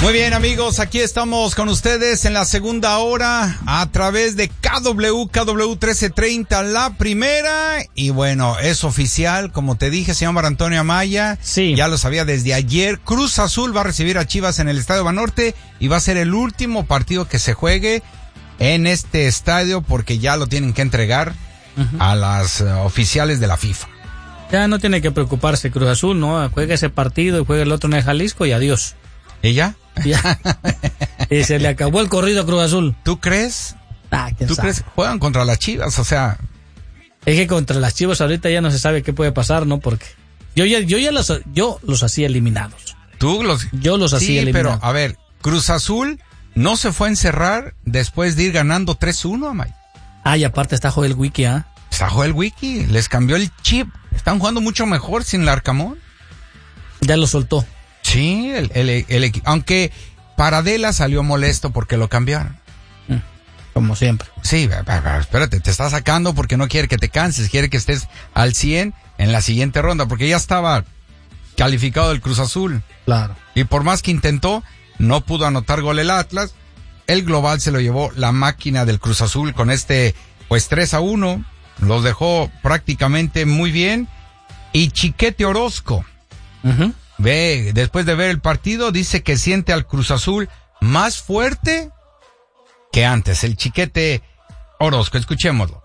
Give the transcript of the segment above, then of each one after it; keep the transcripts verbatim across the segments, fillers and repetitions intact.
Muy bien, amigos, aquí estamos con ustedes en la segunda hora a través de K W, K W trece treinta, la primera. Y bueno, es oficial, como te dije, señor Mar Antonio Amaya. Sí. Ya lo sabía desde ayer. Cruz Azul va a recibir a Chivas en el Estadio Banorte y va a ser el último partido que se juegue en este estadio porque ya lo tienen que entregar uh-huh. a las uh, oficiales de la FIFA. Ya no tiene que preocuparse Cruz Azul, ¿no? Juega ese partido y juega el otro en el Jalisco y adiós. ¿Y ya? Ya. Y se le acabó el corrido a Cruz Azul. ¿Tú crees? Ah, ¿quién ¿Tú sabe? crees? Juegan contra las Chivas, o sea... Es que contra las Chivas ahorita ya no se sabe qué puede pasar, ¿no? Porque yo ya, yo ya los, yo los hacía eliminados. ¿Tú los...? Yo los hacía sí, eliminados. Pero, a ver, Cruz Azul no se fue a encerrar después de ir ganando tres uno, Amay. Ah, y aparte está Joel Wiki, ¿ah? ¿eh? Está Joel Wiki, les cambió el chip. Están jugando mucho mejor sin Larcamón. Ya lo soltó. Sí, el, el, el equipo. Aunque Paradela salió molesto porque lo cambiaron. Como siempre. Sí, espérate, te está sacando porque no quiere que te canses, quiere que estés al cien en la siguiente ronda, porque ya estaba calificado el Cruz Azul. Claro. Y por más que intentó, no pudo anotar gol el Atlas. El global se lo llevó la máquina del Cruz Azul con este, pues tres a uno. Los dejó prácticamente muy bien. Y Chiquete Orozco, uh-huh. ve, después de ver el partido, dice que siente al Cruz Azul más fuerte que antes. El Chiquete Orozco, escuchémoslo.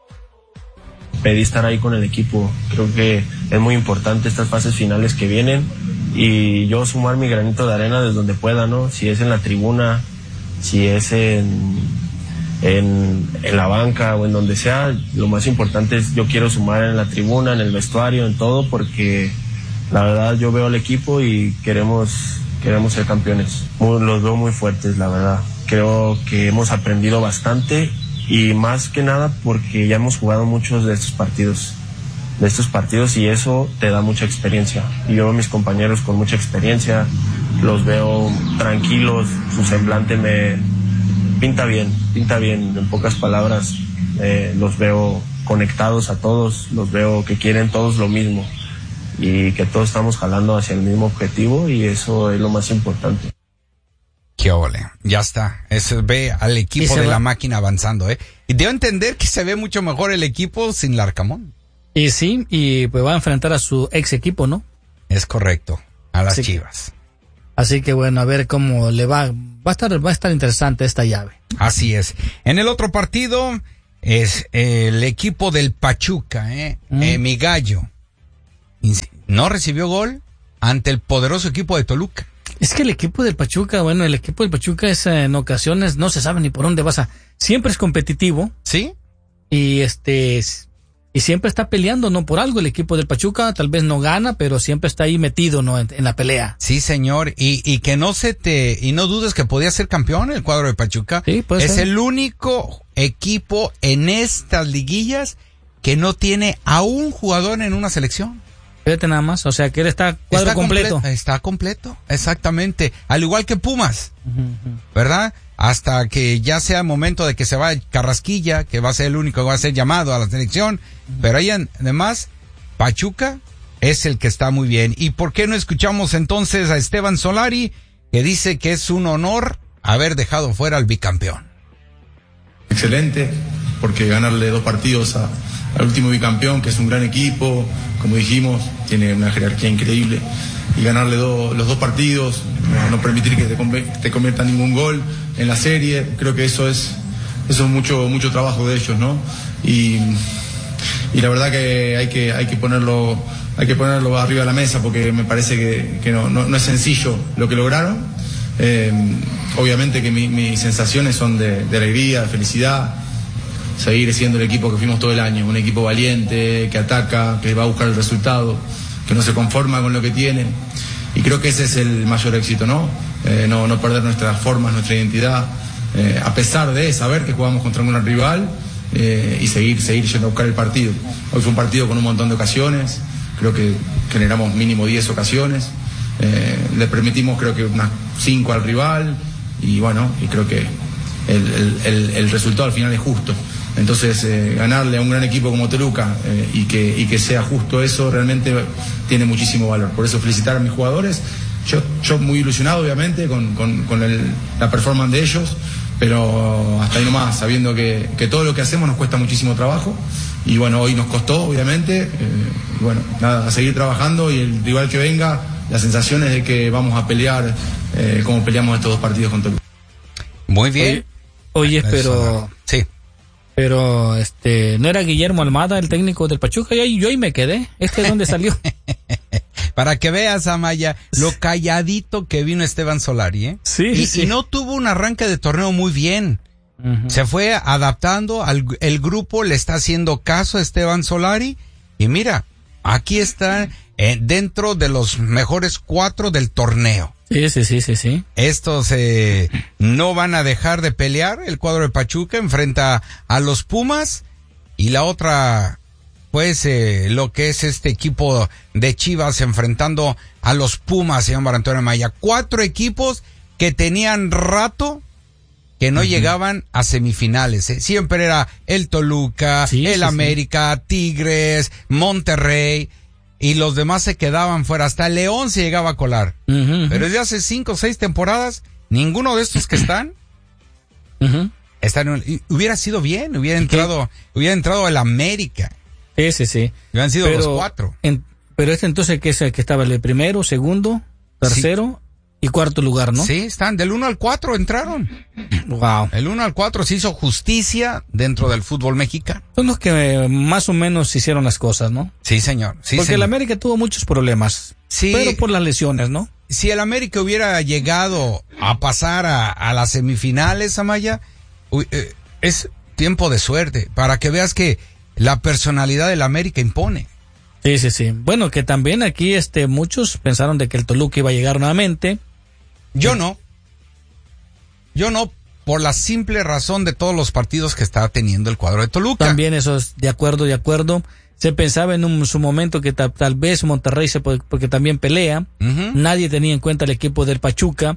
Pedí estar ahí con el equipo. Creo que es muy importante estas fases finales que vienen y yo sumar mi granito de arena desde donde pueda, ¿no? Si es en la tribuna, si es en, en, en la banca o en donde sea, lo más importante es yo quiero sumar en la tribuna, en el vestuario, en todo, porque la verdad yo veo al equipo y queremos, queremos ser campeones. Muy, los veo muy fuertes, la verdad. Creo que hemos aprendido bastante y más que nada porque ya hemos jugado muchos de estos partidos, de estos partidos y eso te da mucha experiencia. Y yo veo a mis compañeros con mucha experiencia, los veo tranquilos, su semblante me pinta bien, pinta bien, en pocas palabras, eh, los veo conectados a todos, los veo que quieren todos lo mismo y que todos estamos jalando hacia el mismo objetivo y eso es lo más importante. Qué ole, ya está, eso ve al equipo de va. la máquina avanzando, ¿eh? Y debo entender que se ve mucho mejor el equipo sin Larcamón. Y sí, y pues va a enfrentar a su ex equipo, ¿no? Es correcto, a las así, Chivas. Así que bueno, a ver cómo le va, va a estar, va a estar interesante esta llave. Así es. En el otro partido es el equipo del Pachuca, ¿eh? Mm. eh mi gallo no recibió gol ante el poderoso equipo de Toluca. Es que el equipo del Pachuca, bueno, el equipo del Pachuca es en ocasiones no se sabe ni por dónde vas a, siempre es competitivo. ¿Sí? Y este, y siempre está peleando, ¿no? Por algo el equipo del Pachuca, tal vez no gana, pero siempre está ahí metido, ¿no? En, en la pelea. Sí, señor, y, y que no se te, y no dudes que podía ser campeón el cuadro de Pachuca. Sí, puede es ser. el único equipo en estas liguillas que no tiene a un jugador en una selección. Fíjate nada más, o sea que él está cuadro está completo. Comple- está completo, exactamente. Al igual que Pumas, uh-huh. ¿verdad? Hasta que ya sea momento de que se vaya Carrasquilla, que va a ser el único que va a ser llamado a la selección. Uh-huh. Pero ahí además, Pachuca es el que está muy bien. ¿Y por qué no escuchamos entonces a Esteban Solari, que dice que es un honor haber dejado fuera al bicampeón? Excelente, porque ganarle dos partidos a, al último bicampeón, que es un gran equipo, como dijimos, tiene una jerarquía increíble, y ganarle do, los dos partidos, no, no permitir que te, te convierta ningún gol en la serie, creo que eso es eso es mucho mucho trabajo de ellos, ¿no? Y, y la verdad que hay que hay que ponerlo hay que ponerlo arriba de la mesa porque me parece que, que no, no, no es sencillo lo que lograron. Eh, obviamente que mi, mis sensaciones son de, de alegría, de felicidad, seguir siendo el equipo que fuimos todo el año, un equipo valiente, que ataca, que va a buscar el resultado, que no se conforma con lo que tiene, y creo que ese es el mayor éxito, ¿no? Eh, no, no perder nuestras formas, nuestra identidad, eh, a pesar de saber que jugamos contra un gran rival, eh, y seguir, seguir yendo a buscar el partido. Hoy fue un partido con un montón de ocasiones, creo que generamos mínimo diez ocasiones, eh, le permitimos creo que unas cinco al rival, y bueno, y creo que el, el, el, el resultado al final es justo. Entonces, eh, ganarle a un gran equipo como Toluca eh, y, que, y que sea justo eso realmente tiene muchísimo valor. Por eso felicitar a mis jugadores yo, yo muy ilusionado obviamente con, con, con el, la performance de ellos, pero hasta ahí nomás, sabiendo que, que todo lo que hacemos nos cuesta muchísimo trabajo, y bueno, hoy nos costó obviamente, eh, y bueno, nada, a seguir trabajando, y el rival que venga, la sensación es de que vamos a pelear eh, como peleamos estos dos partidos con Toluca. Muy bien. Oye, oye pero... Sí. Pero, este, ¿no era Guillermo Almada el técnico del Pachuca? Yo, yo ahí me quedé. ¿Este de dónde salió? Para que veas, Amaya, lo calladito que vino Esteban Solari, ¿eh? Sí, y, sí. y no tuvo un arranque de torneo muy bien. Uh-huh. Se fue adaptando, al, el grupo le está haciendo caso a Esteban Solari, y mira, aquí está eh, dentro de los mejores cuatro del torneo. Sí, sí, sí, sí, sí. Estos eh, no van a dejar de pelear. El cuadro de Pachuca enfrenta a los Pumas, y la otra, pues, eh, lo que es este equipo de Chivas enfrentando a los Pumas, señor Mario Antonio Amaya. Cuatro equipos que tenían rato que no uh-huh. llegaban a semifinales. ¿eh? Siempre era el Toluca, sí, el sí, América, sí. Tigres, Monterrey, y los demás se quedaban fuera. Hasta León se llegaba a colar. Uh-huh. Pero desde hace cinco o seis temporadas, ninguno de estos que están, uh-huh. están en, hubiera sido bien, hubiera entrado, hubiera entrado el América. Sí, sí, sí. Hubieran sido pero, los cuatro. En, pero este entonces, ¿qué es el que estaba? ¿El primero, segundo, tercero sí. y cuarto lugar, no? Sí, están del uno al cuatro entraron. Wow. El uno al cuatro se hizo justicia dentro del fútbol mexicano. Son los que eh, más o menos hicieron las cosas, ¿no? Sí, señor. Sí, Porque señor. el América tuvo muchos problemas. Sí. Pero por las lesiones, ¿no? Si el América hubiera llegado a pasar a, a las semifinales, Amaya, uy, eh, es tiempo de suerte, para que veas que la personalidad del América impone. Sí, sí, sí. Bueno, que también aquí este muchos pensaron de que el Toluca iba a llegar nuevamente. Yo no. Yo no, por la simple razón de todos los partidos que está teniendo el cuadro de Toluca. También eso es de acuerdo, de acuerdo. Se pensaba en un, su momento que ta, tal vez Monterrey, se puede, porque también pelea. Uh-huh. Nadie tenía en cuenta el equipo del Pachuca.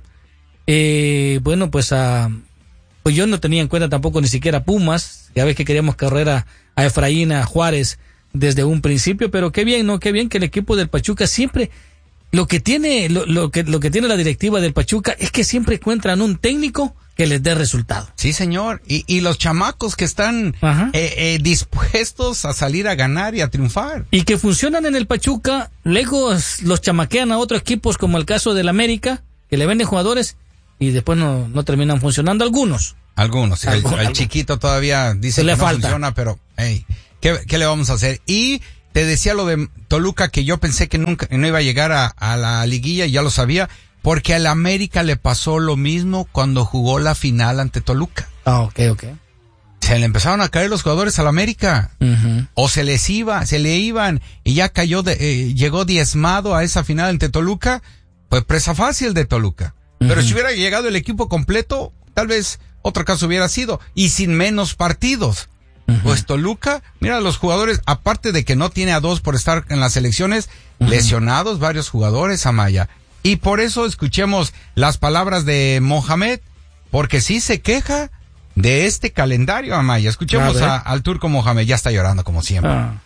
Eh, bueno, pues a, pues yo no tenía en cuenta tampoco ni siquiera Pumas. Ya ves que queríamos correr a, a Efraín, a Juárez desde un principio, pero qué bien, ¿no? Qué bien que el equipo del Pachuca siempre, lo que tiene, lo, lo que, lo que tiene la directiva del Pachuca es que siempre encuentran un técnico que les dé resultado. Sí, señor. Y, y los chamacos que están eh, eh, dispuestos a salir a ganar y a triunfar. Y que funcionan en el Pachuca, luego los chamaquean a otros equipos, como el caso del América, que le venden jugadores y después no, no terminan funcionando algunos. Algunos. El, Algun, el chiquito todavía dice que le no falta. funciona, pero hey, ¿qué, ¿qué le vamos a hacer? Y te decía lo de Toluca, que yo pensé que nunca no iba a llegar a, a la liguilla, y ya lo sabía. Porque al América le pasó lo mismo cuando jugó la final ante Toluca. Ah, ok, ok. Se le empezaron a caer los jugadores al América. Uh-huh. O se les iba, se le iban, y ya cayó, de, eh, llegó diezmado a esa final ante Toluca. Pues presa fácil de Toluca. Uh-huh. Pero si hubiera llegado el equipo completo, tal vez otro caso hubiera sido. Y sin menos partidos. Uh-huh. Pues Toluca, mira, los jugadores, aparte de que no tiene a dos por estar en las elecciones, uh-huh. lesionados varios jugadores, Amaya. Y por eso escuchemos las palabras de Mohamed, porque sí se queja de este calendario, Amaya. Escuchemos a, al turco Mohamed, ya está llorando como siempre. Ah.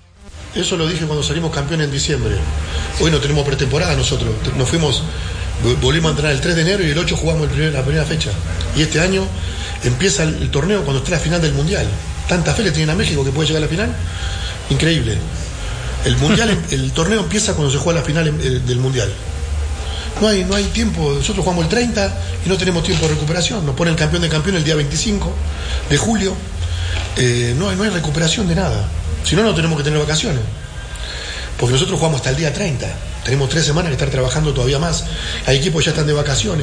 Eso lo dije cuando salimos campeón en diciembre. Hoy no tenemos pretemporada nosotros. Nos fuimos, volvimos a entrenar el tres de enero y el ocho jugamos el primer, la primera fecha. Y este año empieza el, el torneo cuando está la final del Mundial. Tanta fe le tienen a México que puede llegar a la final. Increíble. El Mundial, el, el torneo empieza cuando se juega la final el, del Mundial. No hay, no hay tiempo, nosotros jugamos el treinta y no tenemos tiempo de recuperación. Nos pone el campeón de campeón el día veinticinco de julio. Eh, no, hay, no hay recuperación de nada. Si no, no tenemos que tener vacaciones. Porque nosotros jugamos hasta el día treinta. Tenemos tres semanas que estar trabajando todavía más. Hay equipos que ya están de vacaciones.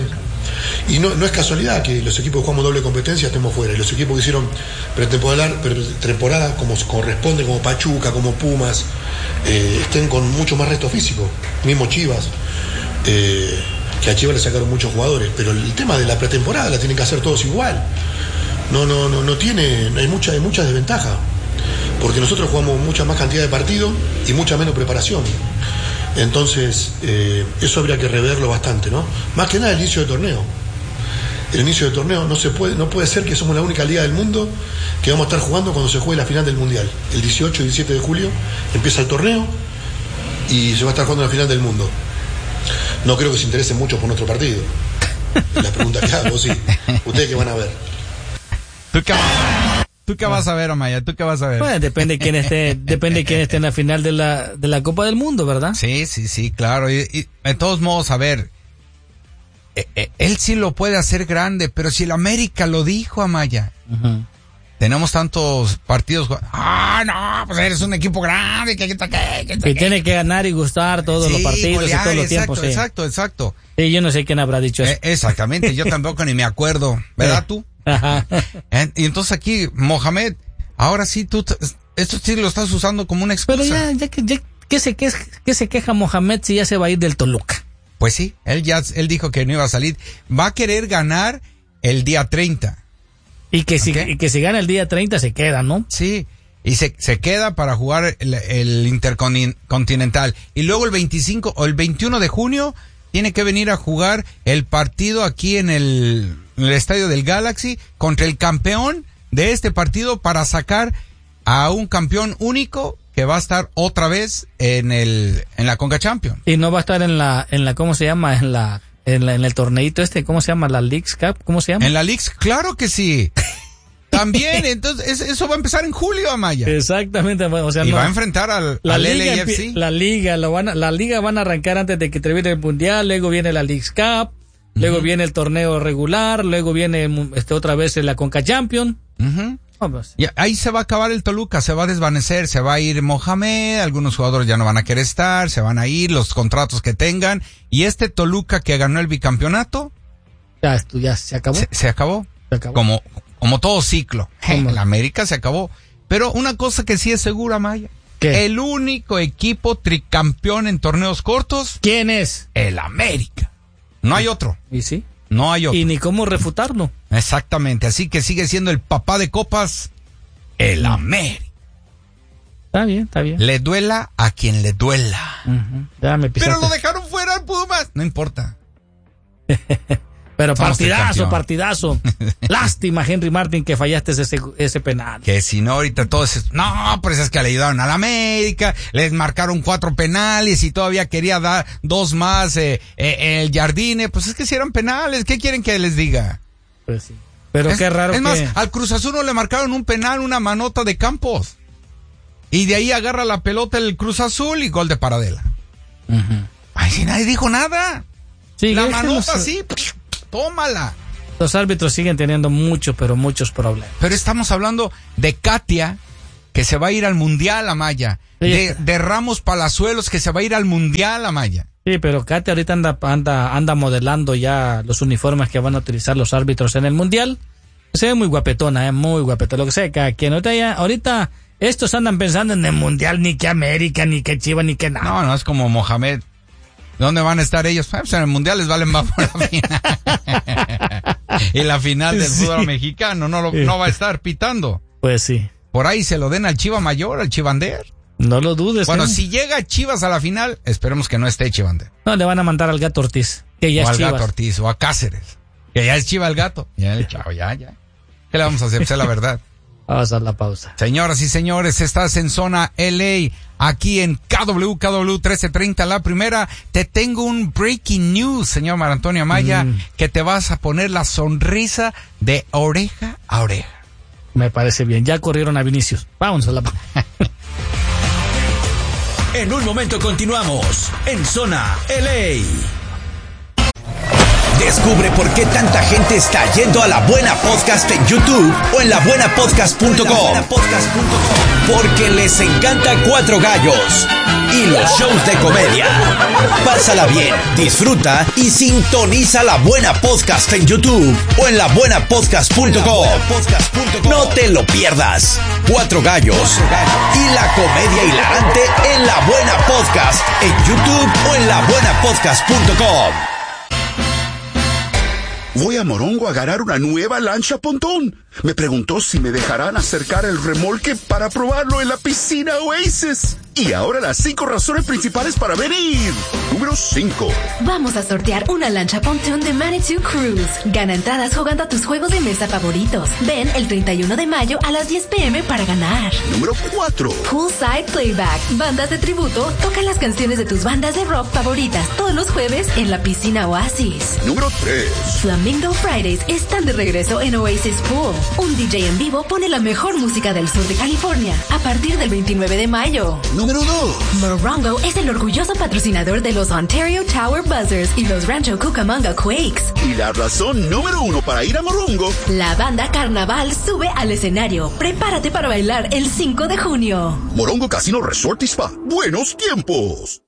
Y no, no es casualidad que los equipos que jugamos doble competencia estemos fuera. Y los equipos que hicieron pretemporada, pretemporada como corresponde, como Pachuca, como Pumas, eh, estén con mucho más resto físico. Mismo Chivas. Eh, que a Chivas le sacaron muchos jugadores, pero el tema de la pretemporada la tienen que hacer todos igual. No, no, no, no tiene, hay mucha, hay muchas desventajas, porque nosotros jugamos mucha más cantidad de partidos y mucha menos preparación. Entonces, eh, eso habría que reverlo bastante, ¿no? Más que nada el inicio del torneo. El inicio del torneo no se puede, no puede ser que somos la única liga del mundo que vamos a estar jugando cuando se juegue la final del Mundial. El dieciocho y diecisiete de julio empieza el torneo y se va a estar jugando la final del mundo. no creo que se interesen mucho por nuestro partido. Es la pregunta que hago, sí. ¿Ustedes qué van a ver? ¿Tú qué, ¿Tú qué vas a ver, Amaya? ¿Tú qué vas a ver? Bueno, depende de quién esté, depende de quién esté en la final de la, de la Copa del Mundo, ¿verdad? Sí, sí, sí, claro. Y, y de todos modos, a ver, eh, eh, él sí lo puede hacer grande, pero si el América lo dijo, Amaya. Uh-huh. Tenemos tantos partidos. Ah, no, pues eres un equipo grande. Que, que, que, que, que tiene que ganar y gustar todos sí, los partidos golear, y todos los exacto, tiempos. Sí. Exacto, exacto. Sí, yo no sé quién habrá dicho eso. Eh, exactamente, yo tampoco ni me acuerdo. ¿Verdad tú? Ajá. Y entonces aquí, Mohamed, ahora sí tú, esto sí lo estás usando como una excusa. Pero ya, ya, ya ¿qué se, qué, qué se queja Mohamed si ya se va a ir del Toluca? Pues sí, él ya, él dijo que no iba a salir. Va a querer ganar el día treinta. Y que si, okay. y que si gana el día treinta se queda, ¿no? Sí, y se, se queda para jugar el, el Intercontinental. Y luego el veinticinco o el veintiuno de junio tiene que venir a jugar el partido aquí en el, en el estadio del Galaxy contra el campeón de este partido para sacar a un campeón único que va a estar otra vez en el en la Conca Champions. Y no va a estar en la en la ¿cómo se llama? En la En, la, en el torneito este, ¿cómo se llama? ¿La Leagues Cup? ¿Cómo se llama? En la Leagues, claro que sí. También, entonces, eso va a empezar en julio, Amaya. Exactamente. O sea, y no, va a enfrentar al, la al liga, L A F C. La liga, lo van a, la liga van a arrancar antes de que termine el Mundial, luego viene la Leagues Cup, uh-huh. luego viene el torneo regular, luego viene este otra vez la Conca Champions. Uh-huh. Oh, pues. Y ahí se va a acabar el Toluca, se va a desvanecer, se va a ir Mohamed, algunos jugadores ya no van a querer estar, se van a ir, los contratos que tengan, y este Toluca que ganó el bicampeonato, ya, esto ya se acabó. Se, se acabó. Se acabó. Como, como todo ciclo. En la América se acabó. Pero una cosa que sí es segura, Maya. ¿Qué? El único equipo tricampeón en torneos cortos. ¿Quién es? El América. No hay otro. ¿Y sí? No hay otro. Y ni cómo refutarlo. Exactamente, así que sigue siendo el papá de copas, el América. Está bien, está bien. Le duela a quien le duela. Uh-huh. Ya me pisaste. Pero lo dejaron fuera al Pumas. No importa. Pero partidazo, partidazo. Lástima, Henry Martin, que fallaste ese, ese penal. Que si no, ahorita todos... Es, no, pues es que le ayudaron a la América, les marcaron cuatro penales y todavía quería dar dos más eh, eh, el Jardine. Pues es que si eran penales, ¿qué quieren que les diga? Pues sí. Pero es, qué raro es que... más, al Cruz Azul no le marcaron un penal, una manota de Campos. Y de ahí agarra la pelota el Cruz Azul y gol de Paradela. Uh-huh. Ay, si nadie dijo nada. Sí, la manota los... sí... Tómala. Los árbitros siguen teniendo muchos, pero muchos problemas. Pero estamos hablando de Katia, que se va a ir al Mundial, Amaya. Sí, de, de Ramos Palazuelos, que se va a ir al Mundial, Amaya. Sí, pero Katia ahorita anda, anda, anda modelando ya los uniformes que van a utilizar los árbitros en el Mundial. Se ve muy guapetona, eh, muy guapetona. Lo que sea, cada quien. Ahorita, ya, ahorita estos andan pensando en el Mundial, ni que América, ni que Chivas, ni que nada. No, no es como Mohamed. ¿Dónde van a estar ellos? Pues en el Mundial les valen más por la final. Y la final del sí. fútbol mexicano no, lo, no va a estar pitando. Pues sí. Por ahí se lo den al Chiva Mayor, al Chivander. No lo dudes. Bueno, ¿eh? si llega Chivas a la final, esperemos que no esté Chivander. No, le van a mandar al Gato Ortiz, que ya o es al Chivas. Gato Ortiz, o a Cáceres, que ya es Chiva el Gato. Ya el chavo, ya, ya. ¿Qué le vamos a hacer? Pues es la verdad. Vamos a la pausa. Señoras y señores, estás en Zona L A, aquí en K W, K W trece treinta, la primera. Te tengo un breaking news, señor Mar Antonio Amaya, mm. que te vas a poner la sonrisa de oreja a oreja. Me parece bien, ya corrieron a Vinicius. Vamos a la pausa. En un momento continuamos en Zona L A. Descubre por qué tanta gente está yendo a La Buena Podcast en YouTube o en la buena podcast punto com. Porque les encanta Cuatro Gallos y los shows de comedia. Pásala bien, disfruta y sintoniza La Buena Podcast en YouTube o en la buena podcast punto com. No te lo pierdas. Cuatro Gallos y la comedia hilarante en La Buena Podcast en YouTube o en la buena podcast punto com. Voy a Morongo a agarrar una nueva lancha pontón. Me preguntó si me dejarán acercar el remolque para probarlo en la piscina Oasis. Y ahora las cinco razones principales para venir. Número cinco. Vamos a sortear una lancha pontoon de Manitou Cruise. Gana entradas jugando a tus juegos de mesa favoritos. Ven el treinta y uno de mayo a las diez pm para ganar. Número cuatro. Poolside Playback. Bandas de tributo tocan las canciones de tus bandas de rock favoritas todos los jueves en la piscina Oasis. Número tres. Flamingo Fridays están de regreso en Oasis Pool. Un D J en vivo pone la mejor música del sur de California a partir del veintinueve de mayo. Número dos. Morongo es el orgulloso patrocinador de los Ontario Tower Buzzers y los Rancho Cucamonga Quakes. Y la razón número uno para ir a Morongo. La banda Carnaval sube al escenario. Prepárate para bailar el cinco de junio. Morongo Casino Resort y Spa. Buenos tiempos.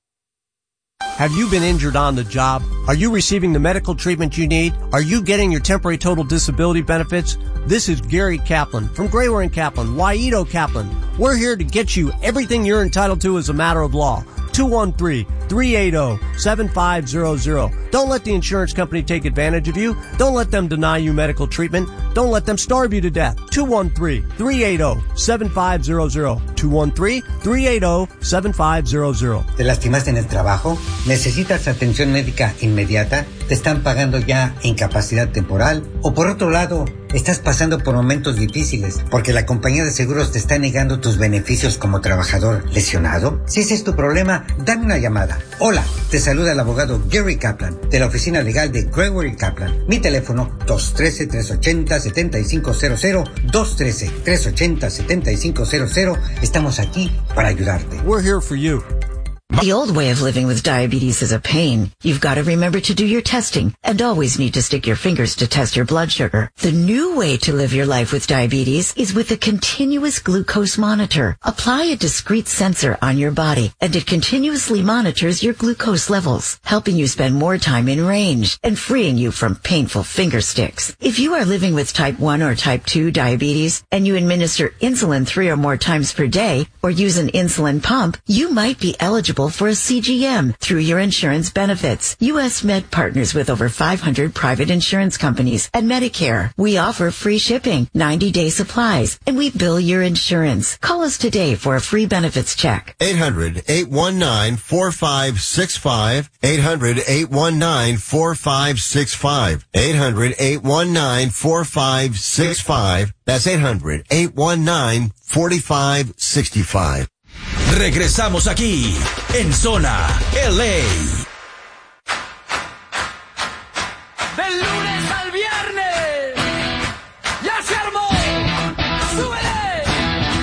Have you been injured on the job? Are you receiving the medical treatment you need? Are you getting your temporary total disability benefits? This is Gary Kaplan from Grayware and Kaplan, Waito Kaplan. We're here to get you everything you're entitled to as a matter of law. two one three, three eight zero, seven five zero zero. Don't let the insurance company take advantage of you. Don't let them deny you medical treatment. Don't let them starve you to death. two one three, three eight zero, seven five zero zero. two one three, three eight zero, seven five zero zero. ¿Te lastimaste en el trabajo? ¿Necesitas atención médica inmediata? ¿Te están pagando ya incapacidad temporal? O por otro lado, estás pasando por momentos difíciles porque la compañía de seguros te está negando tus beneficios como trabajador lesionado. Si ese es tu problema, dame una llamada. Hola, te saluda el abogado Gary Kaplan de la oficina legal de Gregory Kaplan. Mi teléfono dos uno tres, tres ocho cero, siete cinco cero cero, dos uno tres, tres ocho cero, siete cinco cero cero. Estamos aquí para ayudarte. We're here for you. The old way of living with diabetes is a pain. You've got to remember to do your testing and always need to stick your fingers to test your blood sugar. The new way to live your life with diabetes is with a continuous glucose monitor. Apply a discrete sensor on your body and it continuously monitors your glucose levels, helping you spend more time in range and freeing you from painful finger sticks. If you are living with type one or type two diabetes and you administer insulin three or more times per day or use an insulin pump, you might be eligible for a C G M through your insurance benefits. U S Med partners with over five hundred private insurance companies and Medicare. We offer free shipping, ninety day supplies, and we bill your insurance. Call us today for a free benefits check. eight hundred, eight one nine, four five six five. eight hundred, eight one nine, four five six five. eight hundred, eight one nine, four five six five. That's eight hundred, eight one nine, four five six five. Regresamos aquí, en Zona L A.